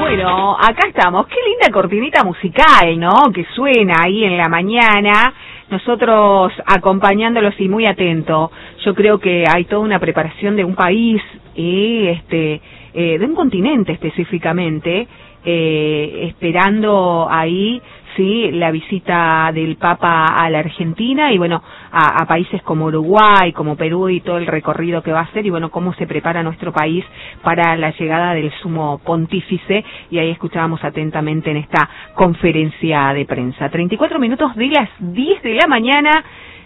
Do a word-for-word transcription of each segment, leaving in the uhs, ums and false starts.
Bueno, acá estamos. Qué linda cortinita musical, ¿no? Que suena ahí en la mañana. Nosotros acompañándolos y muy atento. Yo creo que hay toda una preparación de un país y este eh, de un continente específicamente, eh, esperando ahí sí la visita del Papa a la Argentina y bueno a, a países como Uruguay, como Perú y todo el recorrido que va a hacer y bueno cómo se prepara nuestro país para la llegada del Sumo Pontífice, y ahí escuchábamos atentamente en esta conferencia de prensa. treinta y cuatro minutos de las diez de la mañana.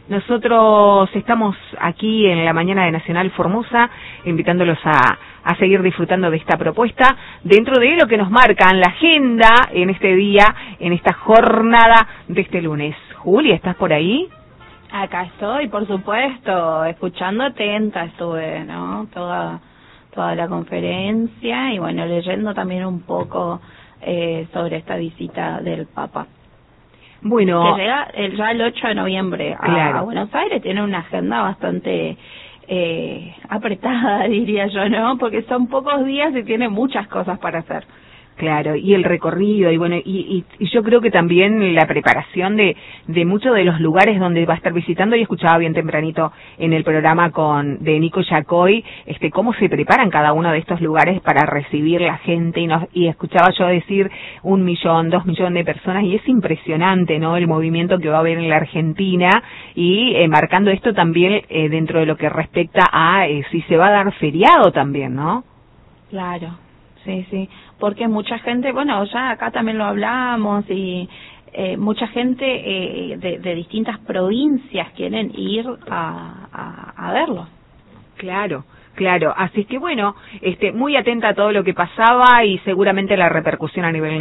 Nosotros estamos aquí en la mañana de Nacional Formosa, invitándolos a, a seguir disfrutando de esta propuesta, dentro de lo que nos marcan la agenda en este día, en esta jornada de este lunes. Julia, ¿estás por ahí? Acá estoy, por supuesto, escuchando atenta estuve, ¿no? Toda, toda la conferencia y bueno, leyendo también un poco eh, sobre esta visita del Papa. Bueno, que llega el, ya el ocho de noviembre a, claro. a Buenos Aires, tiene una agenda bastante eh, apretada, diría yo, ¿no? Porque son pocos días y tiene muchas cosas para hacer. Claro, y el recorrido, y bueno, y, y, y yo creo que también la preparación de, de muchos de los lugares donde va a estar visitando, y escuchaba bien tempranito en el programa con de Nico Yacoy, este, cómo se preparan cada uno de estos lugares para recibir la gente, y, nos, y escuchaba yo decir un millón, dos millones de personas, y es impresionante, ¿no?, el movimiento que va a haber en la Argentina, y eh, marcando esto también eh, dentro de lo que respecta a eh, si se va a dar feriado también, ¿no? Claro. Sí, sí, porque mucha gente, bueno, ya acá también lo hablamos y eh, mucha gente eh, de, de distintas provincias quieren ir a, a, a verlo. Claro, claro, así que bueno, este, muy atenta a todo lo que pasaba y seguramente la repercusión a nivel